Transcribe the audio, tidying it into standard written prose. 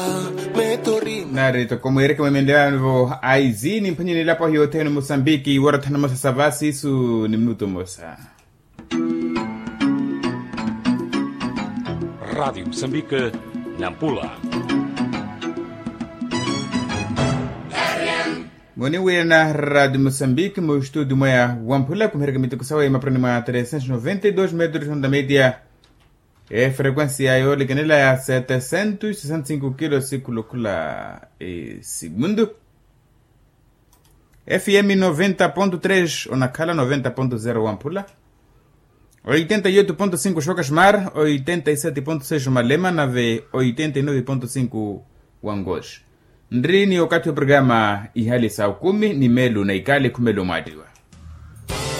Narito como era que me mendeano aizi ni mpanyini lapo hiyo tena Mosambiki waratana mosa savasi su ni minuto mosa. Rádio Moçambique, Nampula. Moni wira na Rádio Moçambique, mo estúdio moya Wampula, com regamento que sawa ma 392 metros onda média. Frequência eólica nela é 765 km segundo. FM 90.3 Onakala 90.0 Wampula. 88.5 Chocasmar, 87.6 Malema, nave 89.5 Wangos. Ndrini wakati wa programa ihali saa 10 ni melu na ikale kumelu madiwa.